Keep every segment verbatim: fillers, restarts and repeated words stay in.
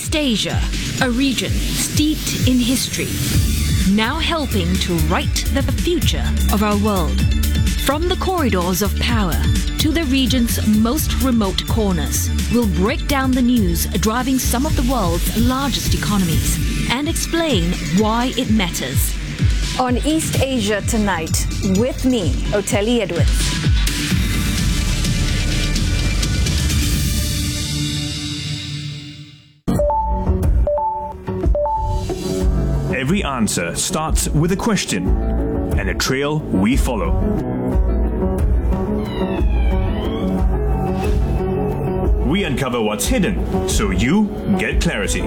East Asia, a region steeped in history, now helping to write the future of our world. From the corridors of power to the region's most remote corners, we'll break down the news driving some of the world's largest economies and explain why it matters. On East Asia Tonight, with me, Oteli Edwards. Every answer starts with a question and a trail we follow. We uncover what's hidden so you get clarity.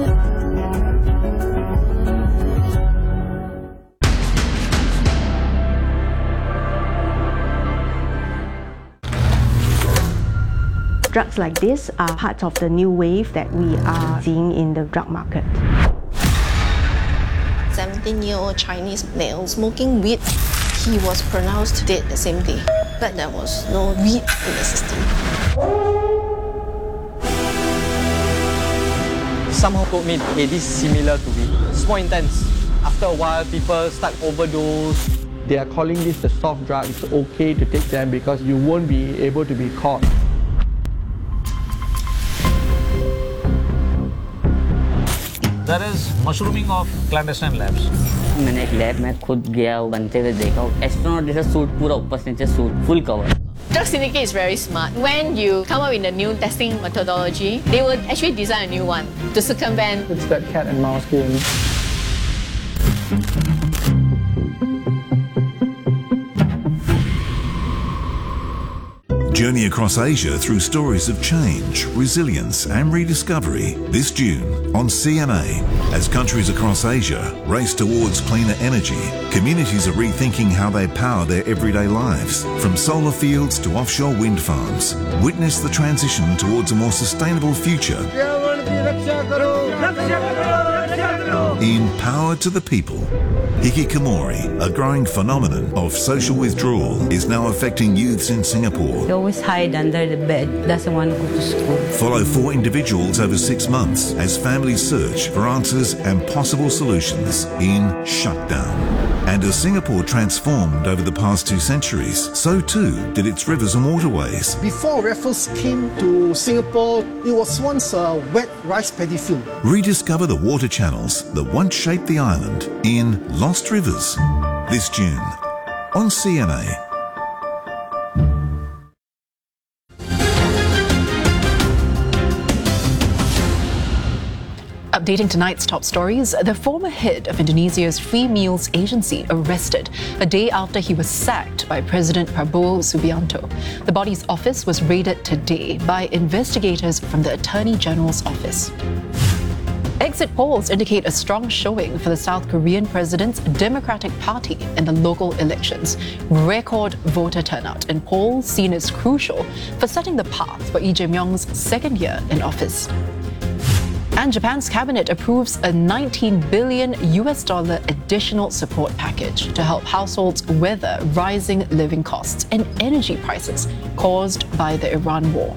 Drugs like this are part of the new wave that we are seeing in the drug market. seventeen-year-old Chinese male smoking weed. He was pronounced dead the same day, but there was no weed in the system. Somehow told me, hey, this is similar to weed. It's more intense. After a while, people start overdose. They are calling this the soft drug. It's okay to take them because you won't be able to be caught. There is mushrooming of clandestine labs. मैंने एक lab में खुद गया बनते हुए देखा astronaut जैसा suit पूरा ऊपर से नीचे suit full cover. Drug syndicate is very smart. When you come up with a new testing methodology, they will actually design a new one to circumvent. It's that cat and mouse game. Journey across Asia through stories of change, resilience and rediscovery this June on C N A. As countries across Asia race towards cleaner energy, communities are rethinking how they power their everyday lives. From solar fields to offshore wind farms, witness the transition towards a more sustainable future. In Power to the People, hikikomori, a growing phenomenon of social withdrawal, is now affecting youths in Singapore. They always hide under the bed, doesn't want to go to school. Follow four individuals over six months as families search for answers and possible solutions in Shutdown. And as Singapore transformed over the past two centuries, so too did its rivers and waterways. Before Raffles came to Singapore, it was once a wet rice paddy field. Rediscover the water channels that once shaped the island in Lost Rivers this June on C N A. Updating tonight's top stories, the former head of Indonesia's Free Meals Agency arrested a day after he was sacked by President Prabowo Subianto. The body's office was raided today by investigators from the Attorney General's office. Exit polls indicate a strong showing for the South Korean president's Democratic Party in the local elections. Record voter turnout in polls seen as crucial for setting the path for Lee Jae-myung's second year in office. And Japan's cabinet approves a nineteen billion U S dollar additional support package to help households weather rising living costs and energy prices caused by the Iran war.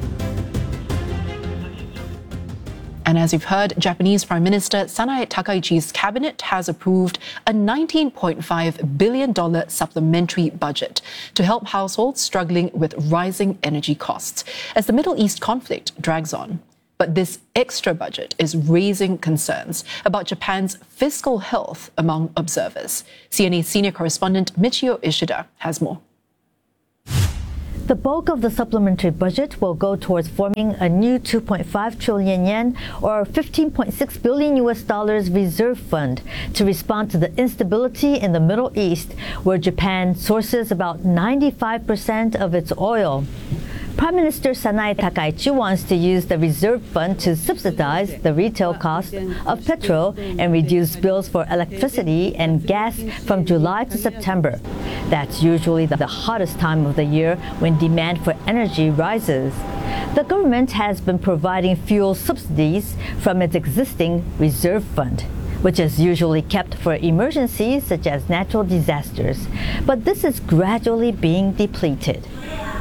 And as you've heard, Japanese Prime Minister Sanae Takaichi's cabinet has approved a nineteen point five billion dollars supplementary budget to help households struggling with rising energy costs as the Middle East conflict drags on. But this extra budget is raising concerns about Japan's fiscal health among observers. C N A senior correspondent Michio Ishida has more. The bulk of the supplementary budget will go towards forming a new two point five trillion yen or fifteen point six billion U S dollars reserve fund to respond to the instability in the Middle East, where Japan sources about ninety-five percent of its oil. Prime Minister Sanae Takaichi wants to use the reserve fund to subsidize the retail cost of petrol and reduce bills for electricity and gas from July to September. That's usually the hottest time of the year when demand for energy rises. The government has been providing fuel subsidies from its existing reserve fund, which is usually kept for emergencies such as natural disasters. But this is gradually being depleted.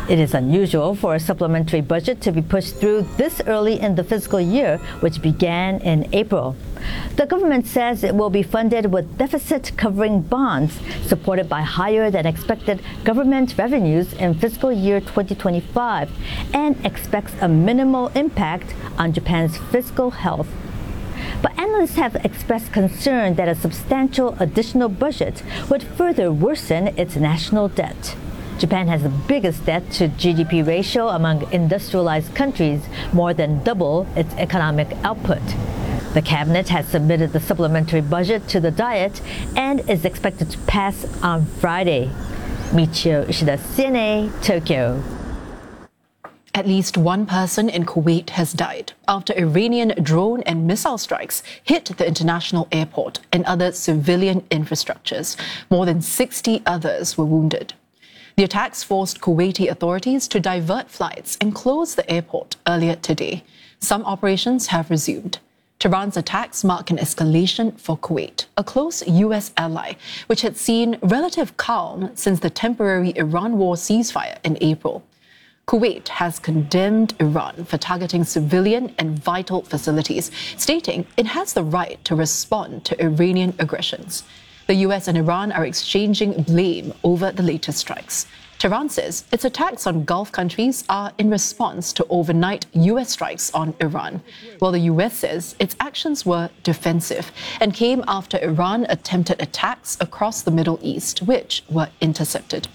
It is unusual for a supplementary budget to be pushed through this early in the fiscal year, which began in April. The government says it will be funded with deficit-covering bonds, supported by higher-than-expected government revenues in fiscal year twenty twenty-five, and expects a minimal impact on Japan's fiscal health. But analysts have expressed concern that a substantial additional budget would further worsen its national debt. Japan has the biggest debt to G D P ratio among industrialized countries, more than double its economic output. The cabinet has submitted the supplementary budget to the Diet and is expected to pass on Friday. Michio Ishida, C N A, Tokyo. At least one person in Kuwait has died after Iranian drone and missile strikes hit the international airport and other civilian infrastructures. More than sixty others were wounded. The attacks forced Kuwaiti authorities to divert flights and close the airport earlier today. Some operations have resumed. Tehran's attacks mark an escalation for Kuwait, a close U S ally, which had seen relative calm since the temporary Iran war ceasefire in April. Kuwait has condemned Iran for targeting civilian and vital facilities, stating it has the right to respond to Iranian aggressions. The U S and Iran are exchanging blame over the latest strikes. Tehran says its attacks on Gulf countries are in response to overnight U S strikes on Iran, while the U S says its actions were defensive and came after Iran attempted attacks across the Middle East, which were intercepted.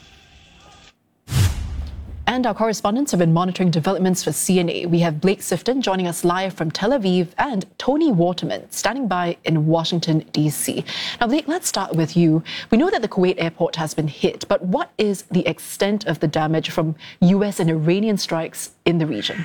And our correspondents have been monitoring developments for C N A. We have Blake Sifton joining us live from Tel Aviv and Tony Waterman standing by in Washington, D C. Now, Blake, let's start with you. We know that the Kuwait airport has been hit, but what is the extent of the damage from U S and Iranian strikes in the region?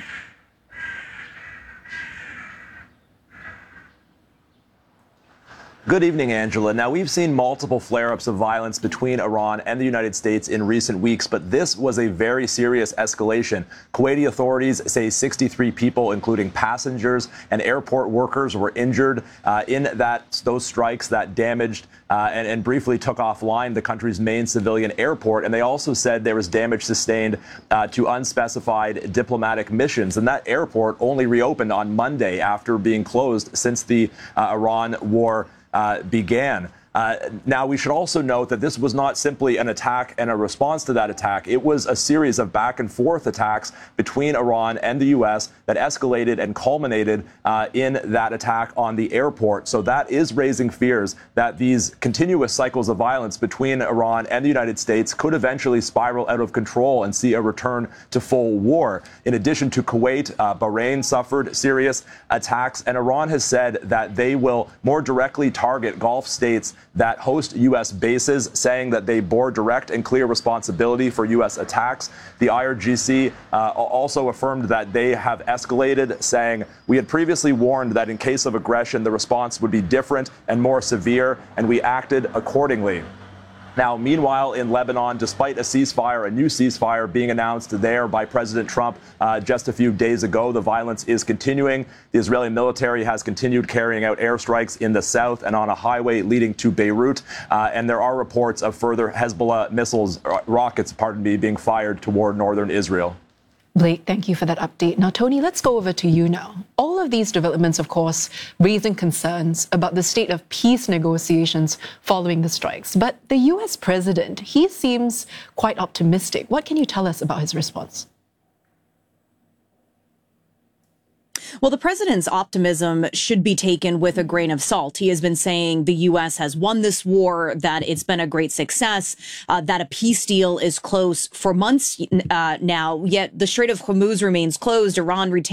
Good evening, Angela. Now, we've seen multiple flare-ups of violence between Iran and the United States in recent weeks, but this was a very serious escalation. Kuwaiti authorities say sixty-three people, including passengers and airport workers, were injured uh, in that those strikes that damaged uh, and, and briefly took offline the country's main civilian airport. And they also said there was damage sustained uh, to unspecified diplomatic missions. And that airport only reopened on Monday after being closed since the uh, Iran war Uh, began. Uh, now, we should also note that this was not simply an attack and a response to that attack. It was a series of back and forth attacks between Iran and the U S that escalated and culminated uh, in that attack on the airport. So that is raising fears that these continuous cycles of violence between Iran and the United States could eventually spiral out of control and see a return to full war. In addition to Kuwait, uh, Bahrain suffered serious attacks, and Iran has said that they will more directly target Gulf states that host U S bases, saying that they bore direct and clear responsibility for U S attacks. The I R G C uh, also affirmed that they have escalated, saying, "We had previously warned that in case of aggression, the response would be different and more severe, and we acted accordingly." Now, meanwhile, in Lebanon, despite a ceasefire, a new ceasefire being announced there by President Trump uh, just a few days ago, the violence is continuing. The Israeli military has continued carrying out airstrikes in the south and on a highway leading to Beirut. Uh, and there are reports of further Hezbollah missiles, rockets, pardon me, being fired toward northern Israel. Blake, thank you for that update. Now, Tony, let's go over to you now. All of these developments, of course, raising concerns about the state of peace negotiations following the strikes. But the U S president, he seems quite optimistic. What can you tell us about his response? Well, the president's optimism should be taken with a grain of salt. He has been saying the U S has won this war, that it's been a great success, uh, that a peace deal is close for months uh, now, yet the Strait of Hormuz remains closed. Iran retains